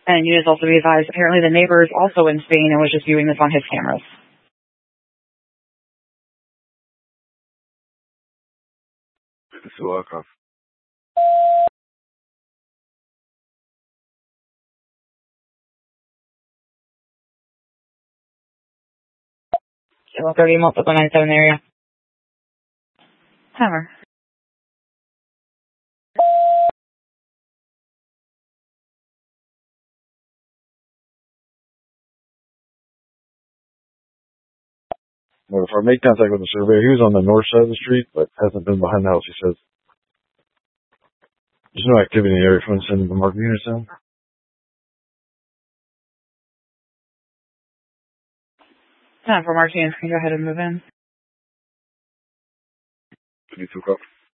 And units also be advised, apparently the neighbor is also in Spain and was just viewing this on his cameras. Kilo 30, multiple 97 area. Hammer. Well, if I make contact with the surveyor, he was on the north side of the street, but hasn't been behind the house, he says. There's no activity in the area for him sending the market units in. Time for Martinez. Can you go ahead and move in? 52 cup.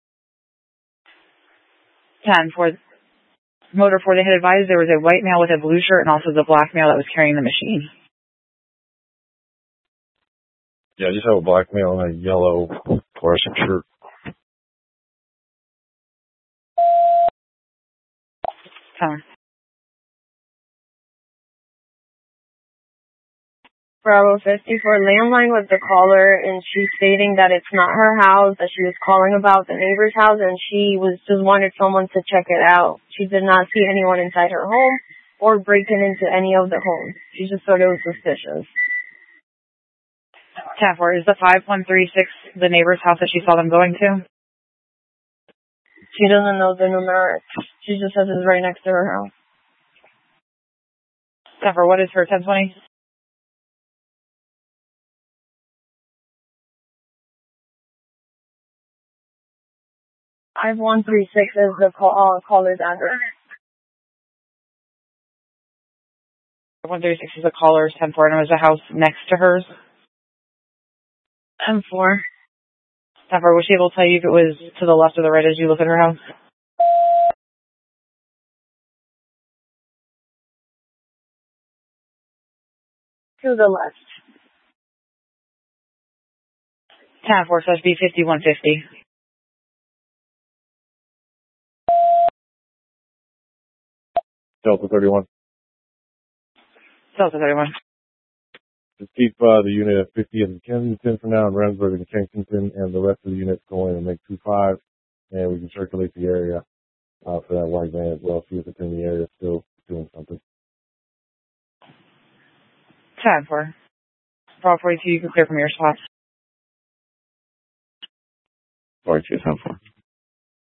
10 for motor 4. They had advised there was a white male with a blue shirt and also the black male that was carrying the machine. Yeah, I just have a black male and a yellow fluorescent shirt. Time. Bravo 54 landline with the caller, and she's stating that it's not her house, that she was calling about the neighbor's house, and she just wanted someone to check it out. She did not see anyone inside her home or breaking into any of the homes. She just thought it was suspicious. 10-4, is the 5136 the neighbor's house that she saw them going to? She doesn't know the numeric. She just says it's right next to her house. 10-4, what is her 1020? Five 136 is the caller's address. 136 is the caller's 10-4, and it was a house next to hers? 10-4. 10-4, was she able to tell you if it was to the left or the right as you look at her house? To the left. 10-4, so that should be 5150. Delta 31. Delta 31. Just keep the unit at 50 in Kensington for now, and Rendsburg and Kensington, and the rest of the units go in and make 2-5, and we can circulate the area for that white van as well, see if it's in the area still doing something. 10-4. Bravo 42, you can clear from your spots. 42, 10-4.